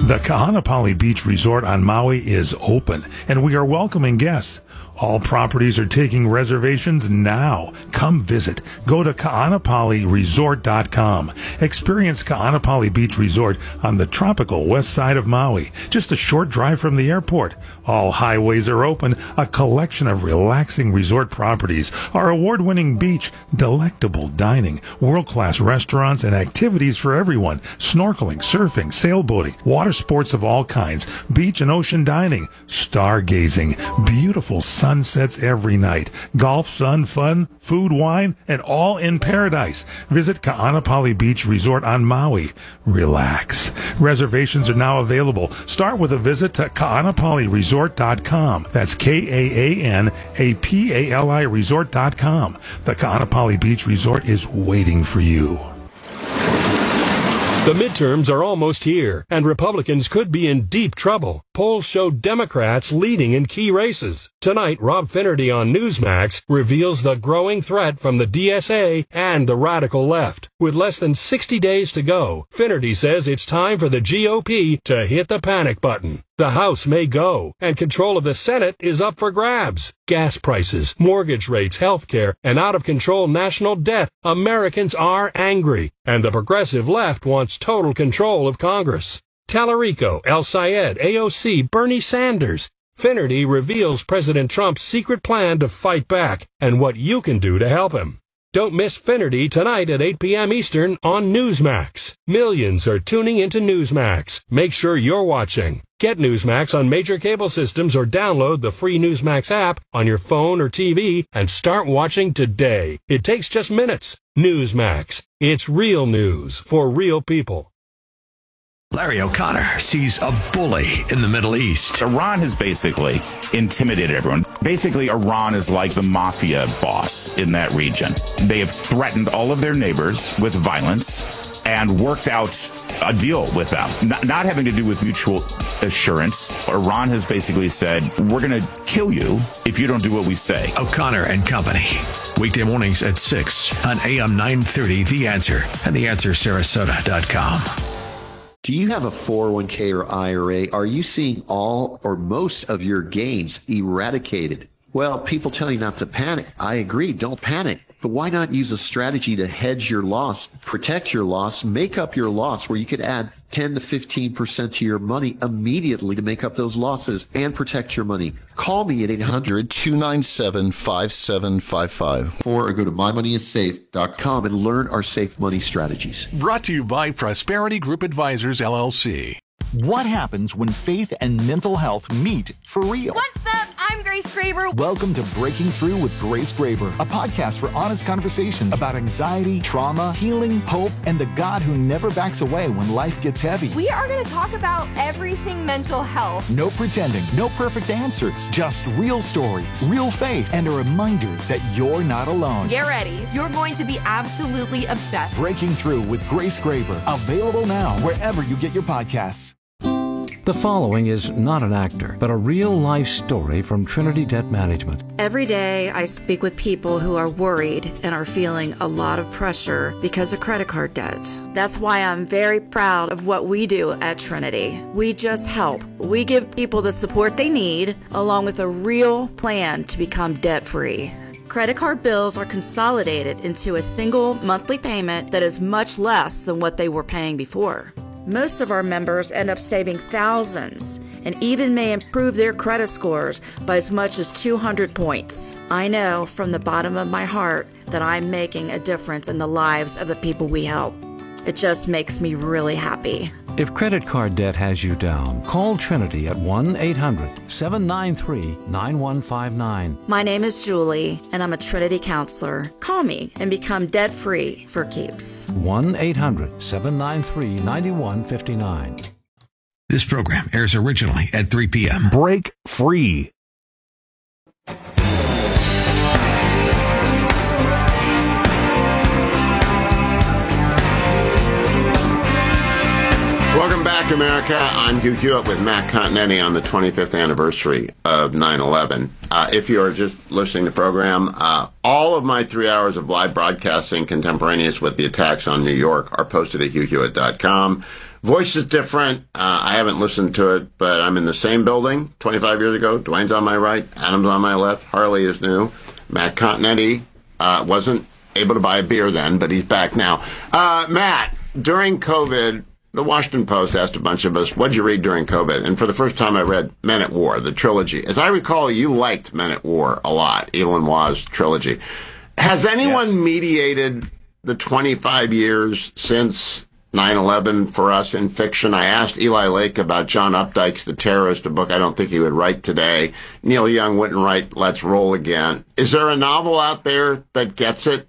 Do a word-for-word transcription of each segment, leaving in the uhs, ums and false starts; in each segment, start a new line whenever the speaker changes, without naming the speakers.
The Kahanapali Beach Resort on Maui is open, and we are welcoming guests. All properties are taking reservations now. Come visit. Go to kahanapali resort dot com. Experience Kahanapali Beach Resort on the tropical west side of Maui, just a short drive from the airport. All highways are open, a collection of relaxing resort properties, our award-winning beach, delectable dining, world-class restaurants, and activities for everyone. Snorkeling, surfing, sailboating, water sports of all kinds, beach and ocean dining, stargazing, beautiful sunsets every night, golf, sun, fun, food, wine, and all in paradise. Visit Kahanapali Beach Resort on Maui. Relax. Reservations are now available. Start with a visit to kahanapali resort dot com. That's K A A N A P A L I resort dot com. The Kahanapali Beach Resort is waiting for you.
The midterms are almost here, and Republicans could be in deep trouble. Polls show Democrats leading in key races. Tonight, Rob Finnerty on Newsmax reveals the growing threat from the D S A and the radical left. With less than sixty days to go, Finnerty says it's time for the G O P to hit the panic button. The House may go, and control of the Senate is up for grabs. Gas prices, mortgage rates, health care, and out-of-control national debt. Americans are angry, and the progressive left wants total control of Congress. Tallarico, El Sayed, A O C, Bernie Sanders. Finnerty reveals President Trump's secret plan to fight back and what you can do to help him. Don't miss Finnerty tonight at eight p.m. Eastern on Newsmax. Millions are tuning into Newsmax. Make sure you're watching. Get Newsmax on major cable systems or download the free Newsmax app on your phone or T V and start watching today. It takes just minutes. Newsmax. It's real news for real people.
Larry O'Connor sees a bully in the Middle East.
Iran has basically intimidated everyone. Basically, Iran is like the mafia boss in that region. They have threatened all of their neighbors with violence and worked out a deal with them, not, not having to do with mutual assurance. Iran has basically said, we're going to kill you if you don't do what we say.
O'Connor and Company. Weekday mornings at six on A M nine thirty, The Answer, and the answer sarasota dot com.
Do you have a four oh one k or I R A? Are you seeing all or most of your gains eradicated? Well, people tell you not to panic. I agree, don't panic. But why not use a strategy to hedge your loss, protect your loss, make up your loss, where you could add ten to fifteen percent to your money immediately to make up those losses and protect your money? Call me at eight hundred, two nine seven, five seven five five or go to my money is safe dot com and learn our safe money strategies.
Brought to you by Prosperity Group Advisors, L L C.
What happens when faith and mental health meet for real?
What's up? I'm Grace Graber.
Welcome to Breaking Through with Grace Graber, a podcast for honest conversations about anxiety, trauma, healing, hope, and the God who never backs away when life gets heavy.
We are going to talk about everything mental health.
No pretending, no perfect answers, just real stories, real faith, and a reminder that you're not alone.
Get ready. You're going to be absolutely obsessed.
Breaking Through with Grace Graber, available now wherever you get your podcasts.
The following is not an actor, but a real-life story from Trinity Debt Management.
Every day, I speak with people who are worried and are feeling a lot of pressure because of credit card debt. That's why I'm very proud of what we do at Trinity. We just help. We give people the support they need, along with a real plan to become debt-free. Credit card bills are consolidated into a single monthly payment that is much less than what they were paying before. Most of our members end up saving thousands and even may improve their credit scores by as much as two hundred points. I know from the bottom of my heart that I'm making a difference in the lives of the people we help. It just makes me really happy.
If credit card debt has you down, call Trinity at one eight hundred, seven nine three, nine one five nine.
My name is Julie, and I'm a Trinity counselor. Call me and become debt-free for keeps.
one eight hundred, seven nine three, nine one five nine.
This program airs originally at three p.m.
Break free.
Welcome back, America. I'm Hugh Hewitt with Matt Continetti on the twenty-fifth anniversary of nine eleven. Uh, if you are just listening to the program, uh, all of my three hours of live broadcasting contemporaneous with the attacks on New York are posted at hugh hewitt dot com. Voice is different. Uh, I haven't listened to it, but I'm in the same building twenty-five years ago. Dwayne's on my right. Adam's on my left. Harley is new. Matt Continetti uh, wasn't able to buy a beer then, but he's back now. Uh, Matt, during COVID, the Washington Post asked a bunch of us, what'd you read during COVID? And for the first time, I read Men at War, the trilogy. As I recall, you liked Men at War a lot, Evelyn Waugh's trilogy. Has anyone yes. mediated the twenty-five years since nine eleven for us in fiction? I asked Eli Lake about John Updike's The Terrorist, a book I don't think he would write today. Neil Young wouldn't write Let's Roll Again. Is there a novel out there that gets it?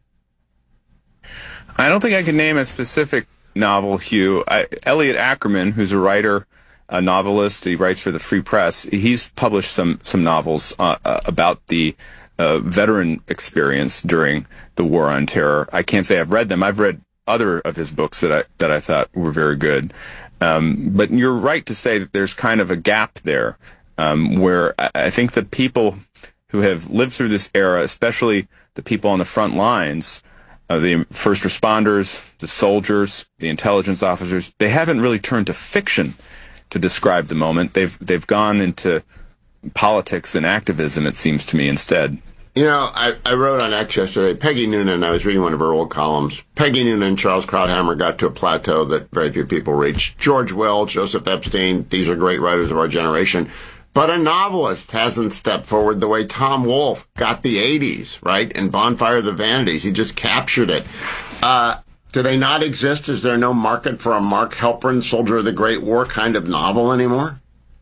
I don't think I can name a specific novel, Hugh. I, Elliot Ackerman, who's a writer, a novelist, he writes for the Free Press. He's published some some novels uh, uh, about the uh, veteran experience during the War on Terror. I can't say I've read them. I've read other of his books that I that I thought were very good. Um, but you're right to say that there's kind of a gap there, um, where I, I think the people who have lived through this era, especially the people on the front lines, Uh, the first responders, the soldiers, the intelligence officers, they haven't really turned to fiction to describe the moment. They've they've gone into politics and activism, it seems to me, instead.
You know, I, I wrote on X yesterday, Peggy Noonan, I was reading one of her old columns. Peggy Noonan, Charles Krauthammer got to a plateau that very few people reach. George Will, Joseph Epstein, these are great writers of our generation. But a novelist hasn't stepped forward the way Tom Wolfe got the eighties, right? In Bonfire of the Vanities. He just captured it. Uh, do they not exist? Is there no market for a Mark Halperin, Soldier of the Great War kind of novel anymore?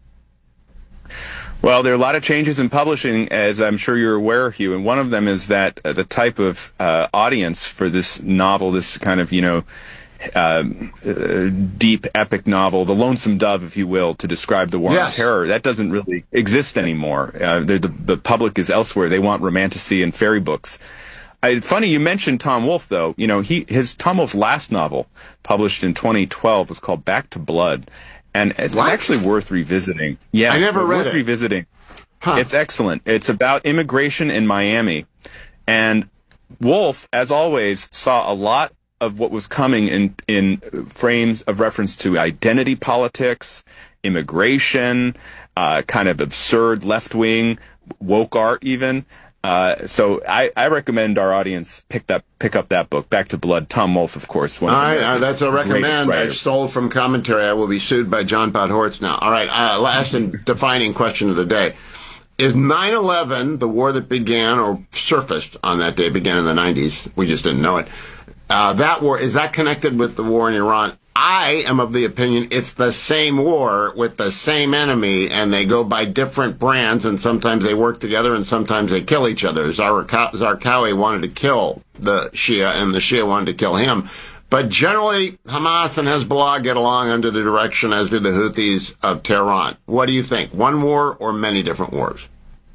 Well, there are a lot of changes in publishing, as I'm sure you're aware, Hugh, and one of them is that uh, the type of uh, audience for this novel, this kind of, you know, Uh, uh, deep epic novel, The Lonesome Dove, if you will, to describe the War yes. on Terror, that doesn't really exist anymore. Uh, the, the, the public is elsewhere. They want romantasy and fairy books. Uh, funny you mentioned Tom Wolfe, though. You know, he his Tom Wolfe's last novel, published in twenty twelve, was called Back to Blood, and it's what? actually worth revisiting. Yeah,
I never read
worth
it.
Revisiting.
Huh.
It's excellent. It's about immigration in Miami, and Wolfe, as always, saw a lot of what was coming in in frames of reference to identity politics, immigration, uh, kind of absurd left-wing, woke art even. Uh, so I, I recommend our audience pick that pick up that book, Back to Blood. Tom Wolfe, of course. One
All
of
right, uh, that's a recommend. I
writers.
stole from commentary. I will be sued by John Podhoretz now. All right, uh, last and defining question of the day. Is nine eleven, the war that began or surfaced on that day, began in the nineties, we just didn't know it, Uh, that war, is that connected with the war in Iran? I am of the opinion it's the same war with the same enemy, and they go by different brands, and sometimes they work together, and sometimes they kill each other. Zarqa- Zarqawi wanted to kill the Shia, and the Shia wanted to kill him. But generally, Hamas and Hezbollah get along under the direction, as do the Houthis of Tehran. What do you think? One war or many different wars?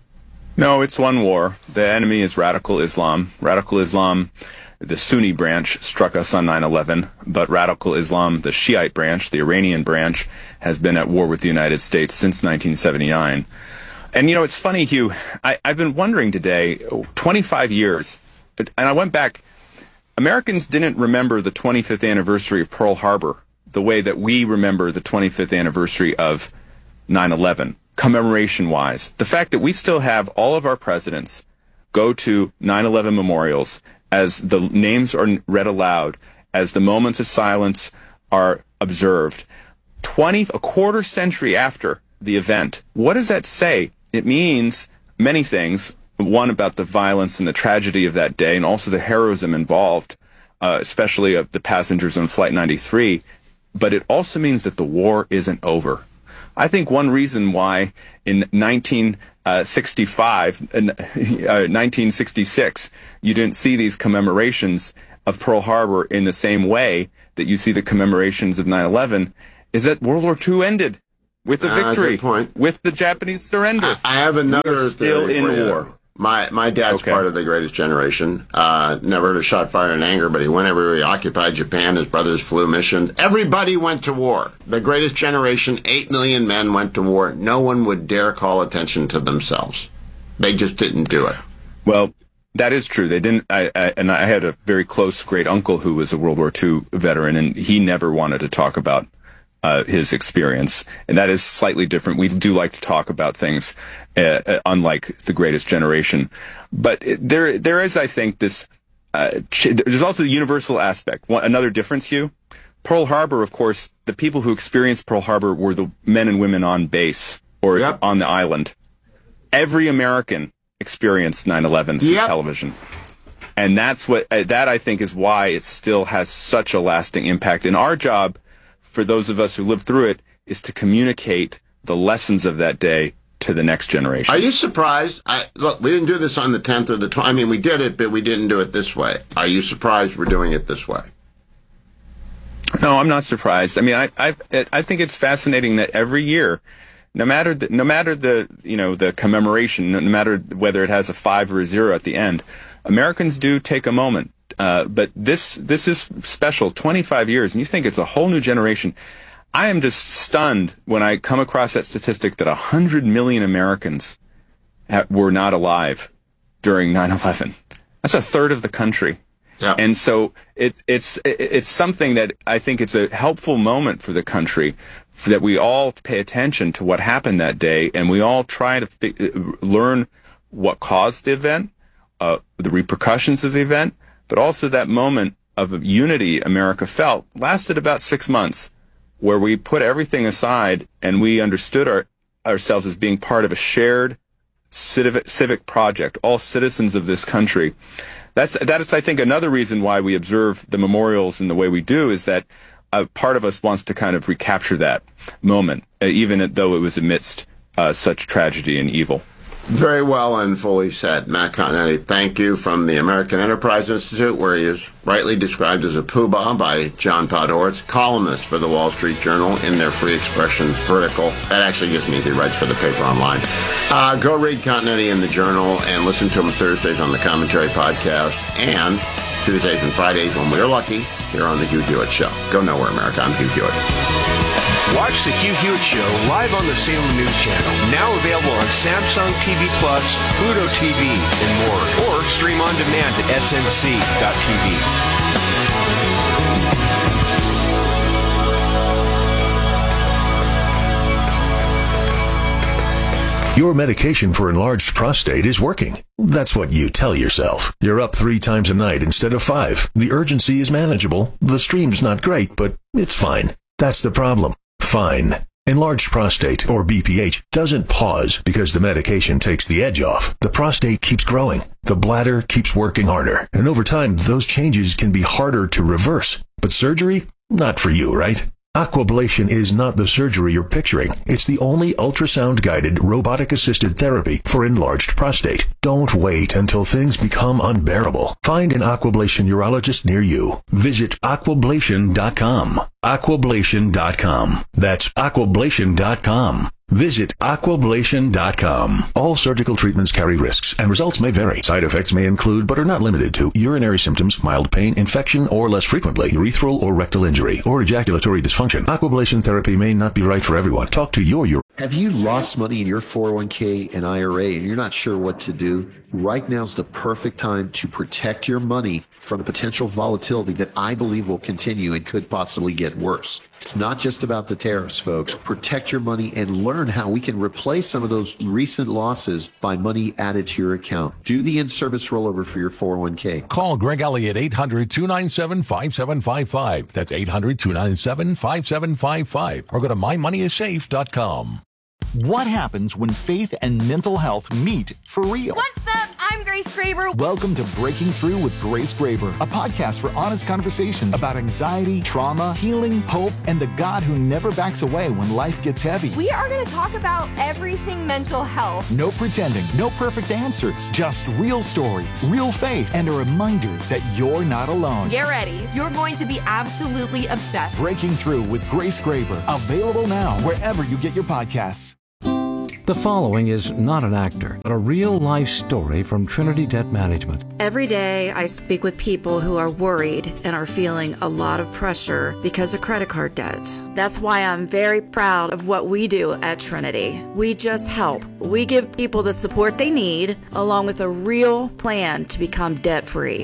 No, it's one war. The enemy is radical Islam. Radical Islam, the Sunni branch, struck us on nine eleven, but radical Islam, the Shiite branch, the Iranian branch, has been at war with the United States since nineteen seventy-nine. And, you know, it's funny, Hugh, I, I've been wondering today, twenty-five years, and I went back, Americans didn't remember the twenty-fifth anniversary of Pearl Harbor the way that we remember the twenty-fifth anniversary of nine eleven, commemoration-wise. The fact that we still have all of our presidents go to nine eleven memorials as the names are read aloud, as the moments of silence are observed, twenty, a quarter century after the event. What does that say? It means many things. One, about the violence and the tragedy of that day, and also the heroism involved, uh, especially of the passengers on Flight ninety-three. But it also means that the war isn't over. I think one reason why in nineteen sixty-five, uh, nineteen sixty-six, you didn't see these commemorations of Pearl Harbor in the same way that you see the commemorations of nine eleven is that World War Two ended with the victory,
uh, good point.
with the Japanese surrender.
I, I have another
still
theory
in
for
war.
You. My my dad's
okay.
part of the Greatest Generation. Uh, never heard a shot fired in anger, but he went everywhere. He occupied Japan. His brothers flew missions. Everybody went to war. The Greatest Generation, eight million men went to war. No one would dare call attention to themselves. They just didn't do it.
Well, that is true. They didn't. I, I, and I had a very close great uncle who was a World War Two veteran, and he never wanted to talk about uh, his experience, and that is slightly different. We do like to talk about things uh, uh, unlike the Greatest Generation, but there there is, I think, this. Uh, ch- there's also the universal aspect. One, another difference, Hugh. Pearl Harbor, of course, the people who experienced Pearl Harbor were the men and women on base or yep. on the island. Every American experienced nine eleven through yep. television. And that's what, uh, that I think is why it still has such a lasting impact. And our job, for those of us who lived through it, is to communicate the lessons of that day to the next generation.
Are you surprised? I, look, we didn't do this on the tenth or the twentieth. I mean, we did it, but we didn't do it this way. Are you surprised we're doing it this way?
No, I'm not surprised. I mean, I, I, I think it's fascinating that every year, no matter the, no matter the, you know, the commemoration, no matter whether it has a five or a zero at the end, Americans do take a moment. Uh, but this, this is special. twenty-five years, and you think it's a whole new generation. I am just stunned when I come across that statistic that one hundred million Americans ha- were not alive during nine eleven. That's a third of the country. Yeah. And so it, it's it's something that I think it's a helpful moment for the country, for that we all pay attention to what happened that day, and we all try to fi- learn what caused the event, uh, the repercussions of the event, but also that moment of unity America felt lasted about six months, where we put everything aside and we understood our, ourselves as being part of a shared civic, civic project, all citizens of this country. That's, that is, I think, another reason why we observe the memorials in the way we do, is that a part of us wants to kind of recapture that moment, uh, even though it was amidst uh, such tragedy and evil.
Very well and fully said. Matt Continetti, thank you, from the American Enterprise Institute, where he is rightly described as a poobah by John Podhoretz, columnist for the Wall Street Journal in their Free Expression vertical. That actually just means he writes for the paper online. Uh, go read Continetti in the Journal and listen to him Thursdays on the Commentary Podcast, and Tuesdays and Fridays, when we're lucky, here on the Hugh Hewitt Show. Go nowhere, America. I'm Hugh Hewitt.
Watch the Hugh Hewitt Show live on the Salem News Channel, now available on Samsung T V Plus, Pluto T V, and more. Or stream on demand at S N C dot T V.
Your medication for enlarged prostate is working. That's what you tell yourself. You're up three times a night instead of five. The urgency is manageable. The stream's not great, but it's fine. That's the problem. Fine. Enlarged prostate, or B P H, doesn't pause because the medication takes the edge off. The prostate keeps growing. The bladder keeps working harder. And over time, those changes can be harder to reverse. But surgery? Not for you, right? Aquablation is not the surgery you're picturing. It's the only ultrasound-guided, robotic-assisted therapy for enlarged prostate. Don't wait until things become unbearable. Find an Aquablation urologist near you. Visit aquablation dot com. aquablation dot com. That's aquablation dot com. Visit aquablation dot com. All surgical treatments carry risks, and results may vary. Side effects may include, but are not limited to, urinary symptoms, mild pain, infection, or less frequently, urethral or rectal injury, or ejaculatory dysfunction. Aquablation therapy may not be right for everyone. Talk to your urologist.
Have you lost money in your four oh one k and I R A and you're not sure what to do? Right now is the perfect time to protect your money from potential volatility that I believe will continue and could possibly get worse. It's not just about the tariffs, folks. Protect your money and learn how we can replace some of those recent losses by money added to your account. Do the in-service rollover for your four oh one k.
Call Greg Elliott, eight hundred, two nine seven, five seven five five. That's eight hundred, two nine seven, five seven five five. Or go to my money is safe dot com.
What happens when faith and mental health meet for real?
What's up? I'm Grace Graber.
Welcome to Breaking Through with Grace Graber, a podcast for honest conversations about anxiety, trauma, healing, hope, and the God who never backs away when life gets heavy.
We are going to talk about everything mental health.
No pretending, no perfect answers, just real stories, real faith, and a reminder that you're not alone.
Get ready. You're going to be absolutely obsessed.
Breaking Through with Grace Graber, available now wherever you get your podcasts.
The following is not an actor, but a real-life story from Trinity Debt Management.
Every day, I speak with people who are worried and are feeling a lot of pressure because of credit card debt. That's why I'm very proud of what we do at Trinity. We just help. We give people the support they need, along with a real plan to become debt-free.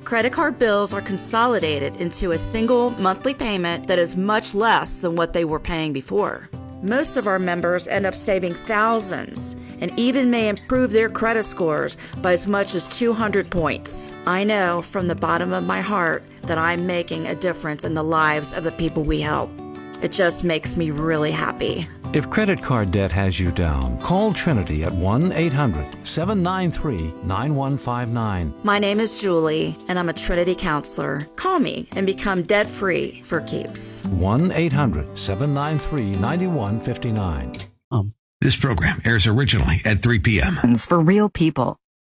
Credit card bills are consolidated into a single monthly payment that is much less than what they were paying before. Most of our members end up saving thousands and even may improve their credit scores by as much as two hundred points. I know from the bottom of my heart that I'm making a difference in the lives of the people we help. It just makes me really happy.
If credit card debt has you down, call Trinity at one eight hundred seven nine three nine one five nine.
My name is Julie, and I'm a Trinity counselor. Call me and become debt-free for keeps.
one eight hundred seven nine three nine one five nine.
Um. This program airs originally at three p.m.
It's for real people.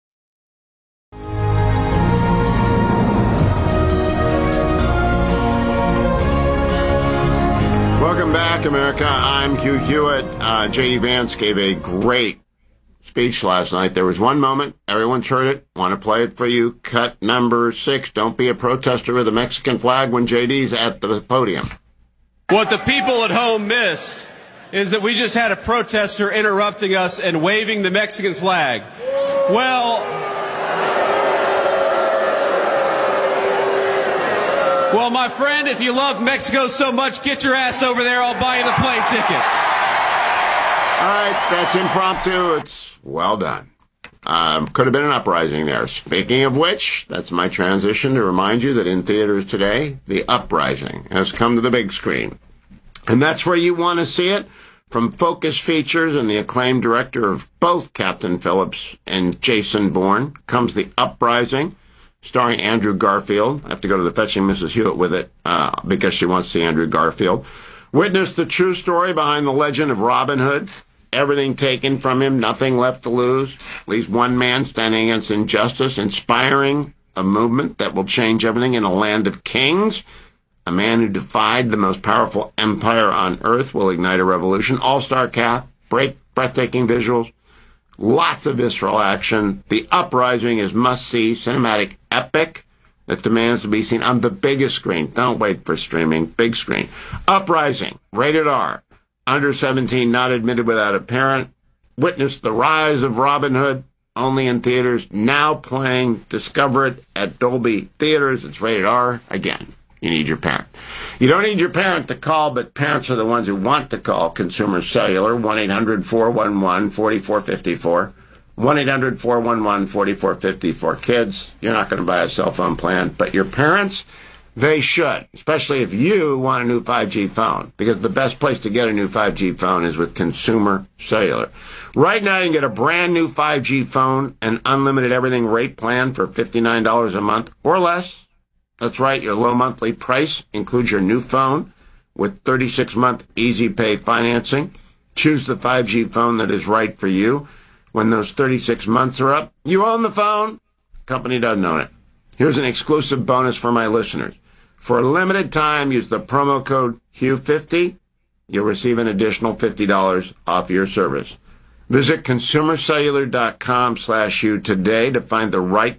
Welcome back, America. I'm Hugh Hewitt. Uh, J D. Vance gave a great speech last night. There was one moment. Everyone's heard it. Want to play it for you. Cut number six. Don't be a protester with a Mexican flag when J D's at the podium.
What the people at home missed is that we just had a protester interrupting us and waving the Mexican flag. Well... Well, my friend, if you love Mexico so much, get your ass over there. I'll buy you the plane ticket.
All right, that's impromptu. It's well done. Um, could have been an uprising there. Speaking of which, that's my transition to remind you that in theaters today, The Uprising has come to the big screen. And that's where you want to see it. From Focus Features and the acclaimed director of both Captain Phillips and Jason Bourne comes The Uprising, starring Andrew Garfield. I have to go to the Fetching Missus Hewitt with it uh, because she wants to see Andrew Garfield. Witness the true story behind the legend of Robin Hood. Everything taken from him, nothing left to lose. Leaves one man standing against injustice, inspiring a movement that will change everything in a land of kings. A man who defied the most powerful empire on earth will ignite a revolution. All-star cast, break, breathtaking visuals. Lots of visceral action. The Uprising is must-see cinematic epic that demands to be seen on the biggest screen. Don't wait for streaming. Big screen. Uprising. Rated R. Under seventeen, not admitted without a parent. Witness the rise of Robin Hood. Only in theaters. Now playing. Discover it at Dolby Theaters. It's rated R. Again, you need your parent. You don't need your parent to call, but parents are the ones who want to call Consumer Cellular, one eight hundred four one one four four five four. one eight hundred four one one four four five four. Kids, you're not going to buy a cell phone plan, but your parents, they should, especially if you want a new five G phone, because the best place to get a new five G phone is with Consumer Cellular. Right now, you can get a brand new five G phone and unlimited everything rate plan for fifty-nine dollars a month or less. That's right, your low monthly price includes your new phone with thirty-six month easy pay financing. Choose the five G phone that is right for you. When those thirty-six months are up, you own the phone. Company doesn't own it. Here's an exclusive bonus for my listeners. For a limited time, use the promo code Hugh fifty. You'll receive an additional fifty dollars off your service. Visit consumercellular.com slash Hugh today to find the right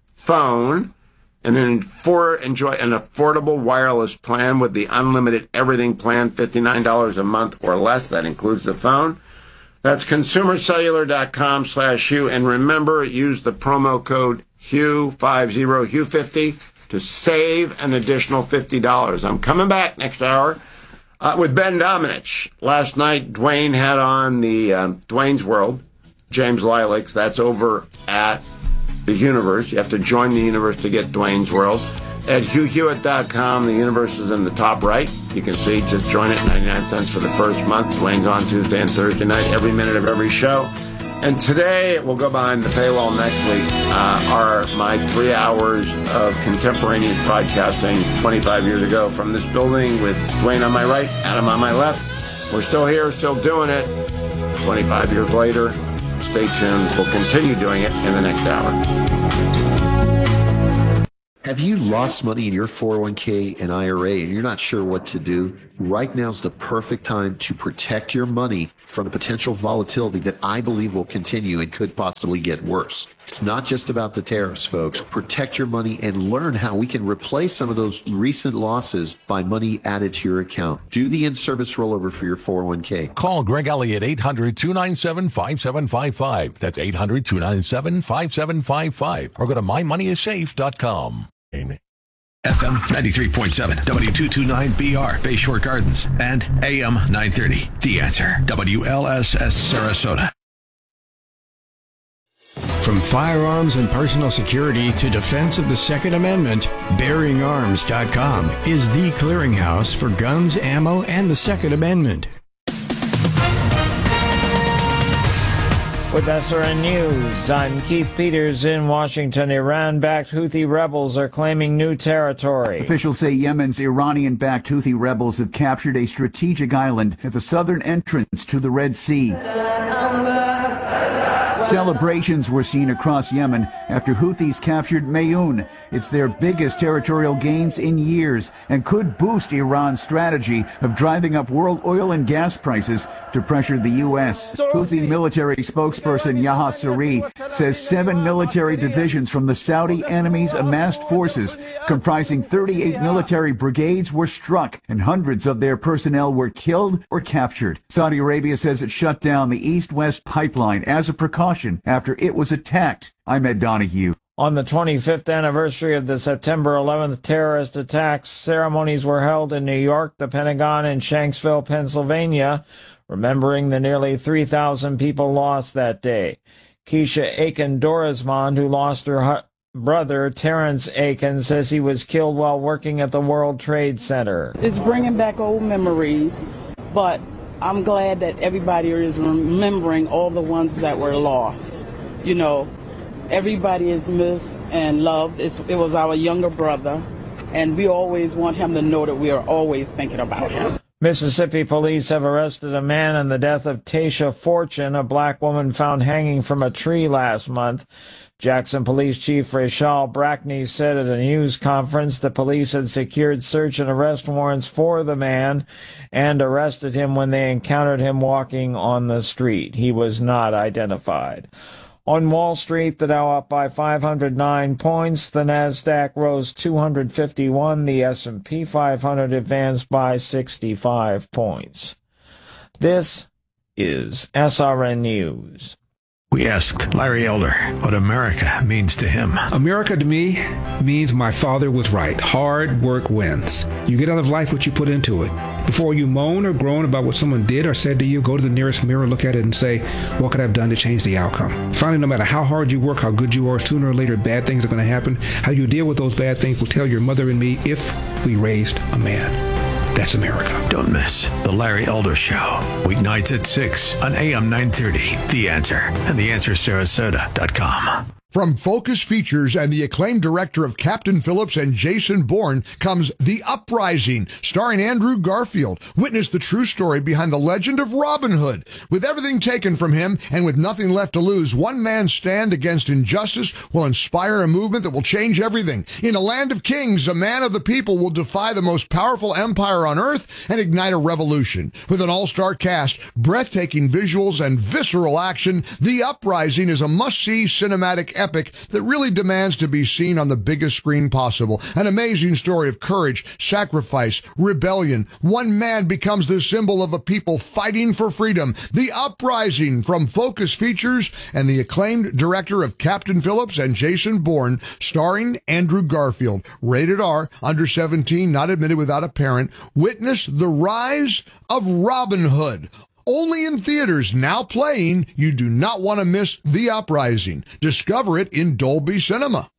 phone and then for enjoy an affordable wireless plan with the unlimited everything plan, fifty-nine dollars a month or less. That includes the phone. That's consumercellular.com slash Hugh. And remember, use the promo code Hugh fifty, Hugh fifty, to save an additional fifty dollars. I'm coming back next hour uh, with Ben Domenech. Last night, Dwayne had on the um, Dwayne's World, James Lilacs. That's over at the Universe. You have to join the Universe to get Dwayne's World. At hugh hewitt dot com, the Universe is in the top right. You can see, just join it, ninety-nine cents for the first month. Dwayne's on Tuesday and Thursday night, every minute of every show. And today, we'll go behind the paywall next week, uh, are my three hours of contemporaneous podcasting twenty-five years ago from this building with Dwayne on my right, Adam on my left. We're still here, still doing it. twenty-five years later, stay tuned. We'll continue doing it in the next hour.
Have you lost money in your four oh one k and I R A and you're not sure what to do? right now's the perfect time to protect your money from the potential volatility that I believe will continue and could possibly get worse. It's not just about the tariffs, folks. Protect your money and learn how we can replace some of those recent losses by money added to your account. Do the in-service rollover for your four oh one k.
Call Greg Elliott, eight hundred, two nine seven, five seven five five. That's eight hundred, two nine seven, five seven five five. Or go to my money is safe dot com.
F M ninety-three point seven, W two twenty-nine B R, Bayshore Gardens, and A M nine thirty, The Answer, W L S S Sarasota.
From firearms and personal security to defense of the Second Amendment, bearing arms dot com is the clearinghouse for guns, ammo, and the Second Amendment.
With S R N News, I'm Keith Peters in Washington. Iran-backed Houthi rebels are claiming new territory.
Officials say Yemen's Iranian-backed Houthi rebels have captured a strategic island at the southern entrance to the Red Sea. Celebrations were seen across Yemen after Houthis captured Mayoun. It's their biggest territorial gains in years and could boost Iran's strategy of driving up world oil and gas prices to pressure the U S. Houthi military spokesperson Yahya Saree says seven military divisions from the Saudi enemy's amassed forces, comprising thirty-eight military brigades, were struck and hundreds of their personnel were killed or captured. Saudi Arabia says it shut down the East-West pipeline as a precaution after it was attacked. I'm Ed Donahue.
On the twenty-fifth anniversary of the September eleventh terrorist attacks, ceremonies were held in New York, the Pentagon, and Shanksville, Pennsylvania, remembering the nearly three thousand people lost that day. Keisha Aiken-Dorismond, who lost her hu- brother, Terrence Aiken, says he was killed while working at the World Trade Center.
It's bringing back old memories, but I'm glad that everybody is remembering all the ones that were lost. You know, everybody is missed and loved. It's, it was our younger brother, and we always want him to know that we are always thinking about him.
Mississippi police have arrested a man in the death of Tasha Fortune, a black woman found hanging from a tree last month. Jackson Police Chief Rayshal Brackney said at a news conference the police had secured search and arrest warrants for the man and arrested him when they encountered him walking on the street. He was not identified. On Wall Street, the Dow up by five hundred nine points, the Nasdaq rose two hundred fifty-one, the S and P five hundred advanced by sixty-five points. This is S R N News.
We asked Larry Elder what America means to him.
America to me means my father was right. Hard work wins. You get out of life what you put into it. Before you moan or groan about what someone did or said to you, go to the nearest mirror, look at it, and say, what could I have done to change the outcome? Finally, no matter how hard you work, how good you are, sooner or later, bad things are going to happen. How you deal with those bad things will tell your mother and me if we raised a man. That's America.
Don't miss The Larry Elder Show, weeknights at six on A M nine thirty, The Answer, and the answer sarasota dot com.
From Focus Features and the acclaimed director of Captain Phillips and Jason Bourne comes The Uprising, starring Andrew Garfield. Witness the true story behind the legend of Robin Hood. With everything taken from him and with nothing left to lose, one man's stand against injustice will inspire a movement that will change everything. In a land of kings, a man of the people will defy the most powerful empire on earth and ignite a revolution. With an all-star cast, breathtaking visuals, and visceral action, The Uprising is a must-see cinematic epic that really demands to be seen on the biggest screen possible. An amazing story of courage, sacrifice, rebellion. One man becomes the symbol of a people fighting for freedom. The Uprising from Focus Features and the acclaimed director of Captain Phillips and Jason Bourne, starring Andrew Garfield. Rated R, under seventeen, not admitted without a parent. Witness the rise of Robin Hood. Only in theaters, now playing. You do not want to miss The Uprising. Discover it in Dolby Cinema.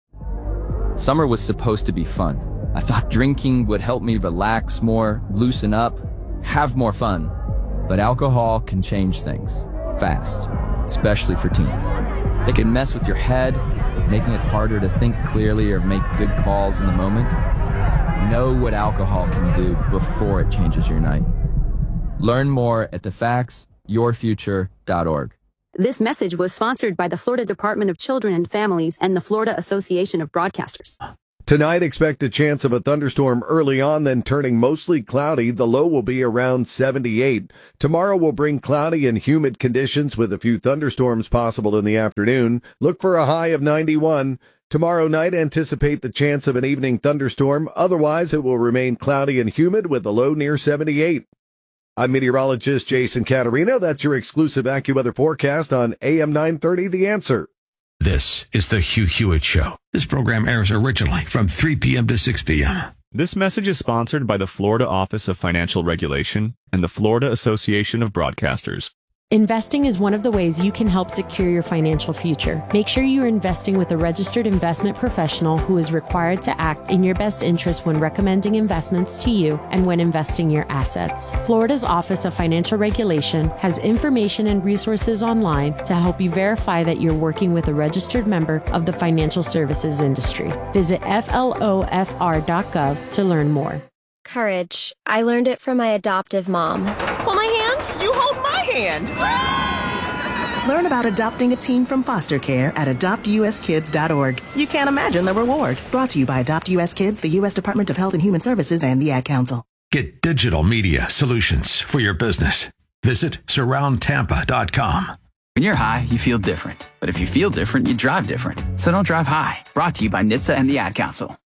Summer was supposed to be fun. I thought drinking would help me relax more, loosen up, have more fun. But alcohol can change things, fast, especially for teens. They can mess with your head, making it harder to think clearly or make good calls in the moment. Know what alcohol can do before it changes your night. Learn more at the facts your future dot org.
This message was sponsored by the Florida Department of Children and Families and the Florida Association of Broadcasters.
Tonight, expect a chance of a thunderstorm early on, then turning mostly cloudy. The low will be around seventy-eight. Tomorrow will bring cloudy and humid conditions with a few thunderstorms possible in the afternoon. Look for a high of ninety-one. Tomorrow night, anticipate the chance of an evening thunderstorm. Otherwise, it will remain cloudy and humid with a low near seventy-eight. I'm meteorologist Jason Caterina. That's your exclusive AccuWeather forecast on A M nine thirty, The Answer.
This is the Hugh Hewitt Show. This program airs originally from three p.m. to six p.m.
This message is sponsored by the Florida Office of Financial Regulation and the Florida Association of Broadcasters.
Investing is one of the ways you can help secure your financial future. Make sure you are investing with a registered investment professional who is required to act in your best interest when recommending investments to you and when investing your assets. Florida's Office of Financial Regulation has information and resources online to help you verify that you're working with a registered member of the financial services industry. Visit F L O F R dot gov to learn more.
Courage. I learned it from my adoptive mom. Hold my hand.
You hold my hand. Learn about adopting a teen from foster care at adopt u s kids dot org. You can't imagine the reward. Brought to you by Adopt U S Kids, the U S Department of Health and Human Services, and the Ad Council.
Get digital media solutions for your business. Visit surround tampa dot com.
When you're high, you feel different. But if you feel different, you drive different. So don't drive high. Brought to you by N H T S A and the Ad Council.